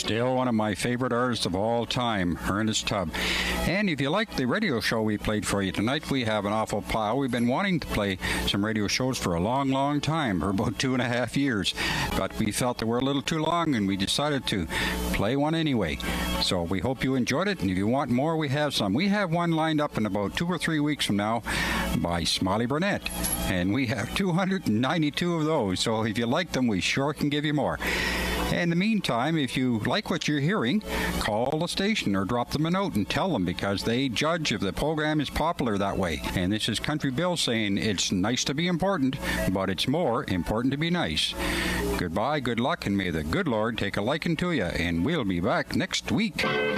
Still one of my favorite artists of all time, Ernest Tubb. And if you like the radio show we played for you tonight, we have an awful pile. We've been wanting to play some radio shows for a long, long time, for about 2.5 years. But we felt they were a little too long, and we decided to play one anyway. So we hope you enjoyed it, and if you want more, we have some. We have one lined up in about 2 or 3 weeks from now by Smiley Burnett, and we have 292 of those. So if you like them, we sure can give you more. In the meantime, if you like what you're hearing, call the station or drop them a note and tell them, because they judge if the program is popular that way. And this is Country Bill saying it's nice to be important, but it's more important to be nice. Goodbye, good luck, and may the good Lord take a liking to you, and we'll be back next week.